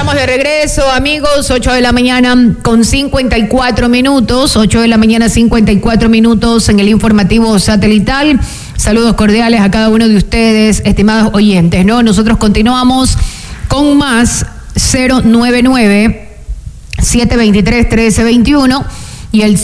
Estamos de regreso, amigos, 8 de la mañana con 54 minutos, 8 de la mañana 54 minutos en el informativo satelital. Saludos cordiales a cada uno de ustedes, estimados oyentes, ¿no? Nosotros continuamos con más 099-723-1321 y el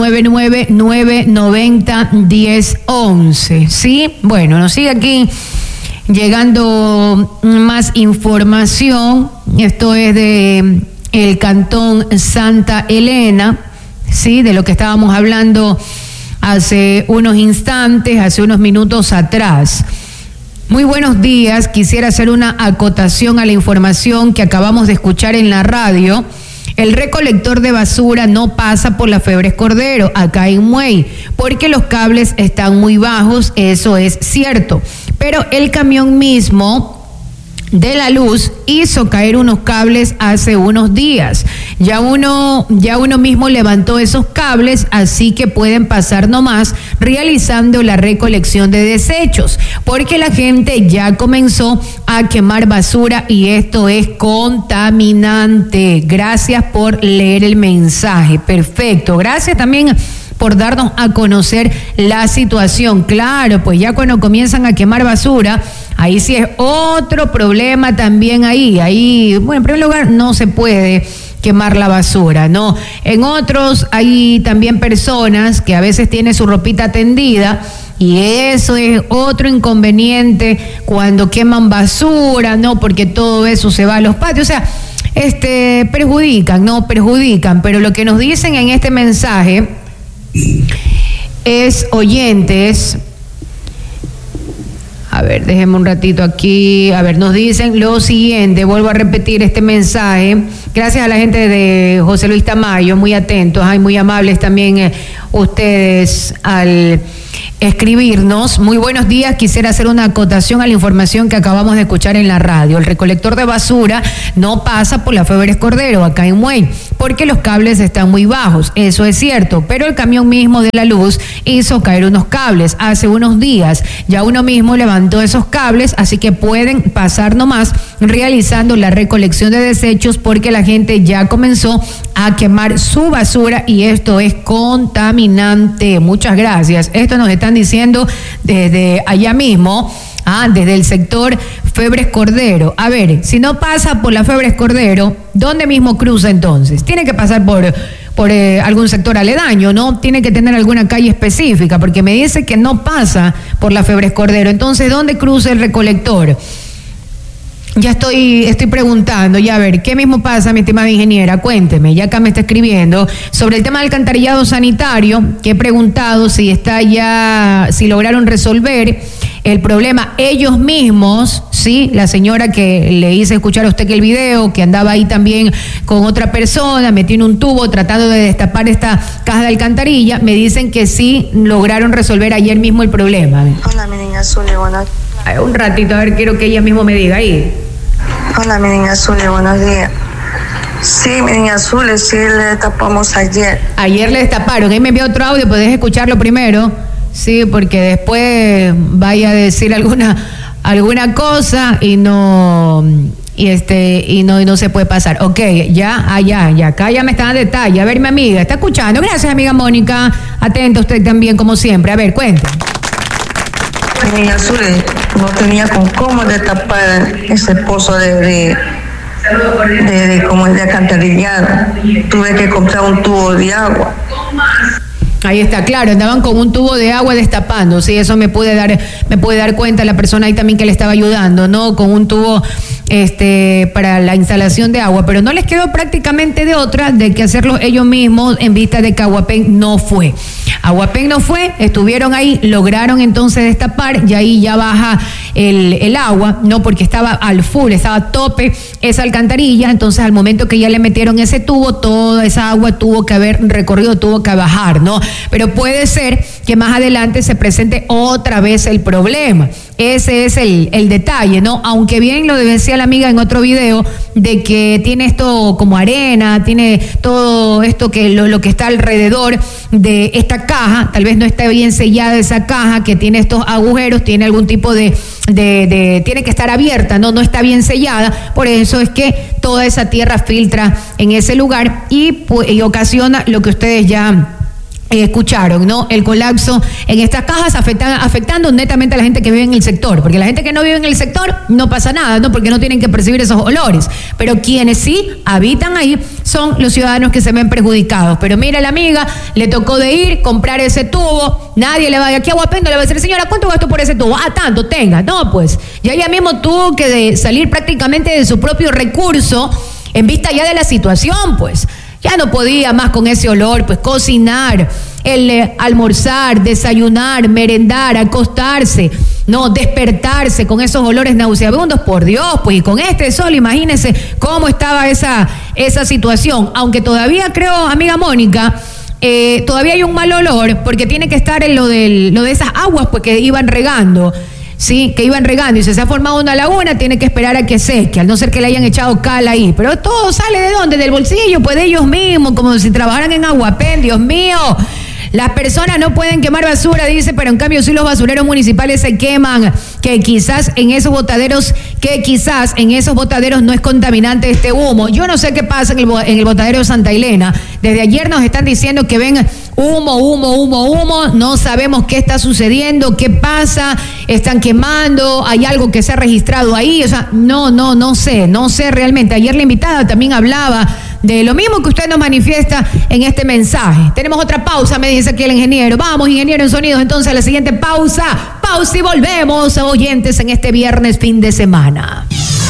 099-990-1011, ¿sí? Bueno, nos sigue aquí llegando más información. Esto es de el Cantón Santa Elena, sí, de lo que estábamos hablando hace unos instantes, hace unos minutos atrás. Muy buenos días, quisiera hacer una acotación a la información que acabamos de escuchar en la radio. El recolector de basura no pasa por la Febres Cordero, acá en Muey, porque los cables están muy bajos, eso es cierto. Pero el camión mismo de la luz hizo caer unos cables hace unos días. Ya uno mismo levantó esos cables, así que pueden pasar nomás realizando la recolección de desechos, porque la gente ya comenzó a quemar basura y esto es contaminante. Gracias por leer el mensaje. Perfecto. Gracias también por darnos a conocer la situación. Claro, pues ya cuando comienzan a quemar basura, ahí sí es otro problema también ahí, bueno, en primer lugar no se puede quemar la basura, ¿no? En otros hay también personas que a veces tienen su ropita tendida y eso es otro inconveniente cuando queman basura, ¿no? Porque todo eso se va a los patios, o sea, perjudican, pero lo que nos dicen en este mensaje es, oyentes, a ver, déjenme un ratito aquí, a ver, nos dicen lo siguiente, vuelvo a repetir este mensaje, gracias a la gente de José Luis Tamayo, muy atentos, muy amables también ustedes al escribirnos. Muy buenos días, quisiera hacer una acotación a la información que acabamos de escuchar en la radio. El recolector de basura no pasa por la Febres Cordero, acá en Muey, porque los cables están muy bajos, eso es cierto, pero el camión mismo de la luz hizo caer unos cables hace unos días, ya uno mismo levantó esos cables, así que pueden pasar nomás realizando la recolección de desechos, porque la gente ya comenzó a quemar su basura y esto es contaminante. Muchas gracias. Esto nos están diciendo desde allá mismo, desde el sector Febres Cordero. A ver, si no pasa por la Febres Cordero, ¿dónde mismo cruza entonces? Tiene que pasar por algún sector aledaño, ¿no? Tiene que tener alguna calle específica, porque me dice que no pasa por la Febres Cordero. Entonces, ¿dónde cruza el recolector? Ya estoy preguntando, ya a ver, ¿qué mismo pasa, mi estimada ingeniera? Cuénteme, ya acá me está escribiendo sobre el tema del alcantarillado sanitario, que he preguntado si lograron resolver el problema ellos mismos, sí, la señora que le hice escuchar a usted que el video, que andaba ahí también con otra persona, metió en un tubo tratando de destapar esta caja de alcantarilla, me dicen que sí lograron resolver ayer mismo el problema. Hola, mi niña Zuli, buenos días. Un ratito, a ver, quiero que ella mismo me diga ahí. Hola, mi niña Zuli, buenos días. Sí, mi niña Zuli, sí le destapamos ayer. Ayer le destaparon, ahí me envió otro audio, podés escucharlo primero, sí, porque después vaya a decir alguna cosa y no se puede pasar. Ok, ya, acá ya me está dando detalle. A ver, mi amiga, ¿está escuchando? Gracias, amiga Mónica. Atenta usted también, como siempre. A ver, cuente. Mi niña Zuli, no tenía con cómo destapar ese pozo de alcantarillado. Tuve que comprar un tubo de agua. Ahí está, claro, andaban con un tubo de agua destapando, sí, eso me puede dar cuenta la persona ahí también que le estaba ayudando, ¿no? Con un tubo para la instalación de agua, pero no les quedó prácticamente de otra de que hacerlo ellos mismos en vista de que Aguapén no fue. Aguapén no fue, estuvieron ahí, lograron entonces destapar y ahí ya baja el agua, ¿no? Porque estaba al full, estaba a tope esa alcantarilla, entonces al momento que ya le metieron ese tubo, toda esa agua tuvo que haber recorrido, tuvo que bajar, ¿no? Pero puede ser que más adelante se presente otra vez el problema. Ese es el detalle, ¿no? Aunque bien lo decía la amiga en otro video, de que tiene esto como arena, tiene todo esto que lo que está alrededor de esta caja, tal vez no está bien sellada esa caja, que tiene estos agujeros, tiene algún tipo de tiene que estar abierta, no está bien sellada, por eso es que toda esa tierra filtra en ese lugar y ocasiona lo que ustedes ya escucharon, ¿no? El colapso en estas cajas afectando netamente a la gente que vive en el sector, porque la gente que no vive en el sector no pasa nada, ¿no? Porque no tienen que percibir esos olores, pero quienes sí habitan ahí son los ciudadanos que se ven perjudicados. Pero mira, la amiga le tocó de ir, comprar ese tubo, nadie le va de aquí a Aguapendo, le va a decir, señora, ¿cuánto gasto por ese tubo? Tanto, tenga. No, pues, ya ella mismo tuvo que salir prácticamente de su propio recurso en vista ya de la situación, pues. Ya no podía más con ese olor, pues cocinar, almorzar, desayunar, merendar, acostarse, no, despertarse con esos olores nauseabundos, por Dios, pues, y con este sol, imagínense cómo estaba esa situación. Aunque todavía creo, amiga Mónica, todavía hay un mal olor, porque tiene que estar en lo de esas aguas, pues, que iban regando. Sí, que iban regando y se ha formado una laguna, tiene que esperar a que seque, al no ser que le hayan echado cal ahí. Pero todo sale ¿de dónde? Del bolsillo, pues de ellos mismos, como si trabajaran en Aguapén, Dios mío. Las personas no pueden quemar basura, dice, pero en cambio sí los basureros municipales se queman, que quizás en esos botaderos no es contaminante este humo. Yo no sé qué pasa en el botadero de Santa Elena. Desde ayer nos están diciendo que ven humo, no sabemos qué está sucediendo, qué pasa, están quemando, hay algo que se ha registrado ahí, o sea, no sé realmente. Ayer la invitada también hablaba de lo mismo que usted nos manifiesta en este mensaje. Tenemos otra pausa, me dice aquí el ingeniero. Vamos, ingeniero en sonidos, entonces a la siguiente pausa y volvemos, oyentes, en este viernes fin de semana.